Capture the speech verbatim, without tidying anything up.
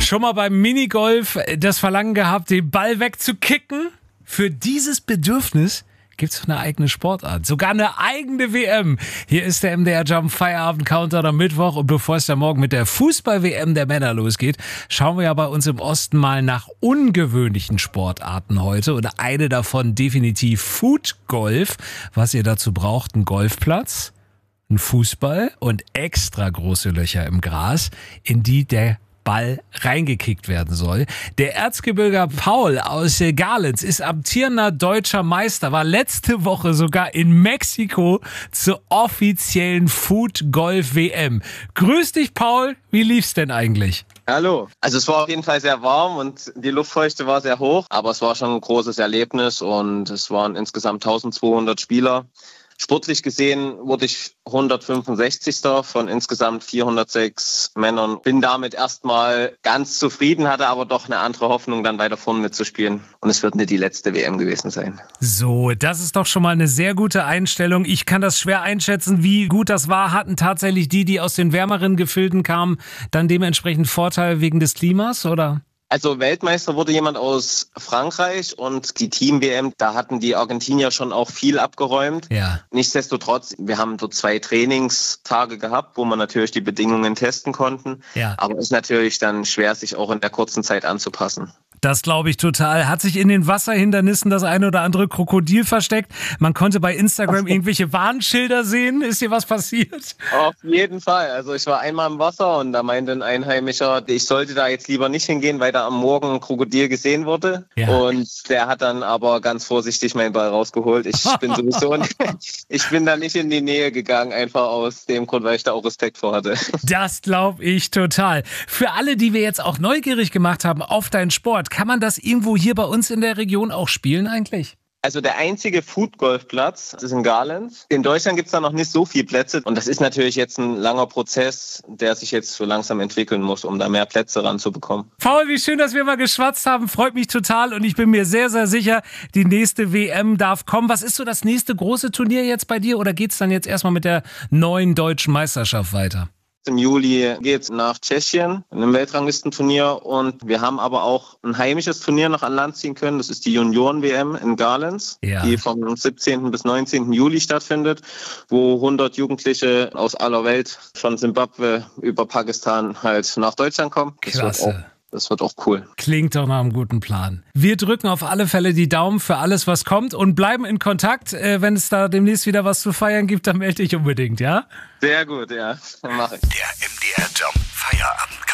Schon mal beim Minigolf das Verlangen gehabt, den Ball wegzukicken? Für dieses Bedürfnis gibt es eine eigene Sportart, sogar eine eigene W M. Hier ist der M D R Jump Feierabend Countdown am Mittwoch und bevor es dann morgen mit der Fußball-W M der Männer losgeht, schauen wir ja bei uns im Osten mal nach ungewöhnlichen Sportarten heute und eine davon definitiv Footgolf. Was ihr dazu braucht, ein Golfplatz, ein Fußball und extra große Löcher im Gras, in die der Ball reingekickt werden soll. Der Erzgebirger Paul aus Garlenz ist amtierender deutscher Meister, war letzte Woche sogar in Mexiko zur offiziellen Footgolf-W M. Grüß dich, Paul. Wie lief's denn eigentlich? Hallo. Also es war auf jeden Fall sehr warm und die Luftfeuchte war sehr hoch, aber es war schon ein großes Erlebnis und es waren insgesamt eintausendzweihundert Spieler. Sportlich gesehen wurde ich hundertfünfundsechzigster von insgesamt vierhundertsechs Männern. Bin damit erstmal ganz zufrieden, hatte aber doch eine andere Hoffnung, dann weiter vorne mitzuspielen. Und es wird nicht die letzte W M gewesen sein. So, das ist doch schon mal eine sehr gute Einstellung. Ich kann das schwer einschätzen, wie gut das war. Hatten tatsächlich die, die aus den wärmeren Gefilden kamen, dann dementsprechend Vorteil wegen des Klimas, oder? Also Weltmeister wurde jemand aus Frankreich und die Team-W M, da hatten die Argentinier schon auch viel abgeräumt. Ja. Nichtsdestotrotz, wir haben so zwei Trainingstage gehabt, wo man natürlich die Bedingungen testen konnten. Ja. Aber es ist natürlich dann schwer, sich auch in der kurzen Zeit anzupassen. Das glaube ich total. Hat sich in den Wasserhindernissen das eine oder andere Krokodil versteckt? Man konnte bei Instagram irgendwelche Warnschilder sehen. Ist dir was passiert? Auf jeden Fall. Also ich war einmal im Wasser und da meinte ein Einheimischer, ich sollte da jetzt lieber nicht hingehen, weil da am Morgen ein Krokodil gesehen wurde. Ja. Und der hat dann aber ganz vorsichtig meinen Ball rausgeholt. Ich bin sowieso nicht, ich bin da nicht in die Nähe gegangen, einfach aus dem Grund, weil ich da auch Respekt vor hatte. Das glaube ich total. Für alle, die wir jetzt auch neugierig gemacht haben auf deinen Sport, kann man das irgendwo hier bei uns in der Region auch spielen eigentlich? Also der einzige Footgolfplatz ist in Garlenz. In Deutschland gibt es da noch nicht so viele Plätze. Und das ist natürlich jetzt ein langer Prozess, der sich jetzt so langsam entwickeln muss, um da mehr Plätze ranzubekommen. Paul, wie schön, dass wir mal geschwatzt haben. Freut mich total und ich bin mir sehr, sehr sicher, die nächste W M darf kommen. Was ist so das nächste große Turnier jetzt bei dir oder geht's dann jetzt erstmal mit der neuen deutschen Meisterschaft weiter? Im Juli geht's nach Tschechien in einem Weltranglistenturnier und wir haben aber auch ein heimisches Turnier noch an Land ziehen können. Das ist die Junioren-W M in Garlenz, ja, die vom siebzehnten bis neunzehnten Juli stattfindet, wo hundert Jugendliche aus aller Welt von Simbabwe über Pakistan halt nach Deutschland kommen. Klasse. Das wird auch cool. Klingt doch nach einem guten Plan. Wir drücken auf alle Fälle die Daumen für alles, was kommt und bleiben in Kontakt. Äh, wenn es da demnächst wieder was zu feiern gibt, dann melde dich unbedingt, ja? Sehr gut, ja. Dann mach ich. Der M D R Jump Feierabend